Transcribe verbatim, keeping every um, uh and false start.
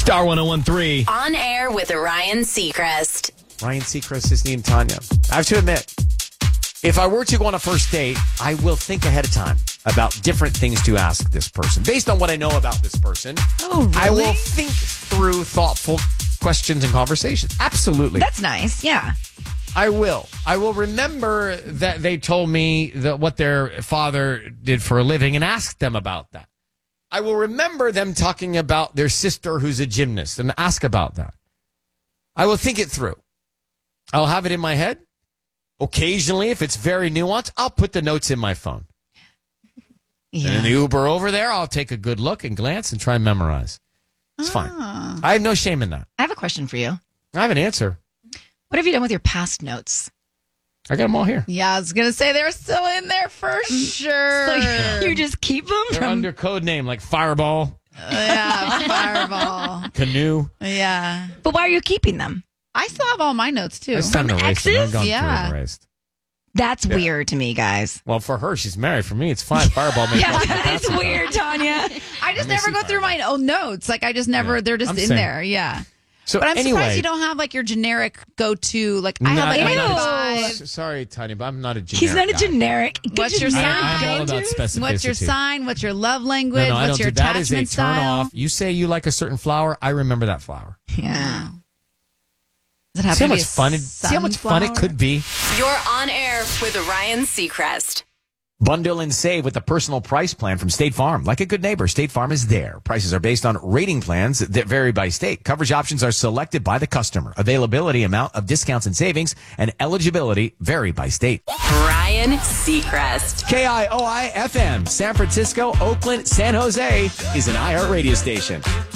Star one oh one three. On air with Ryan Seacrest. Ryan Seacrest, Disney and Tanya. I have to admit, if I were to go on a first date, I will think ahead of time about different things to ask this person. Based on what I know about this person, oh, really? I will think through thoughtful questions and conversations. Absolutely. That's nice, yeah. I will. I will remember that they told me that what their father did for a living and ask them about that. I will remember them talking about their sister who's a gymnast and ask about that. I will think it through. I'll have it in my head. Occasionally, if it's very nuanced, I'll put the notes in my phone. Yeah. And in the Uber over there, I'll take a good look and glance and try and memorize. It's fine. Ah. I have no shame in that. I have a question for you. I have an answer. What have you done with your past notes? I got them all here. Yeah, I was going to say they're still in there for sure. So you just keep them? They're From... under code name like Fireball. Uh, yeah, Fireball. Canoe. Yeah. But why are you keeping them? I still have all my notes, too. It's time to erase them. I've gone Yeah. through and erased. That's Yeah. weird to me, guys. Well, for her, she's married. For me, it's fine. Fireball makes Yeah, lots of but it's sense. weird, Tanya. I just me never see go through Fireball. my own notes. Like, I just never, Yeah. they're just I'm in saying. there. Yeah. So But I'm anyway, surprised you don't have, like, your generic go-to. Like, I No, have, like, I'm my not a- five. s- Sorry, Tanya, but I'm not a generic He's not a guy. generic. What's Could your you sign? not I'm go all about to? specificity. What's your sign? What's your love No, language? no, I What's don't your do that. Is a attachment turn style? off. You say you like a certain flower, I remember that flower. Yeah. Does it have See how to be much a fun it, see how much fun it sunflower? could be. You're on air with Ryan Seacrest. Bundle and save with the personal price plan from State Farm. Like a good neighbor, State Farm is there. Prices are based on rating plans that vary by state. Coverage options are selected by the customer. Availability, amount of discounts and savings, and eligibility vary by state. Ryan Seacrest. K I O I F M, San Francisco, Oakland, San Jose is an iHeart radio station.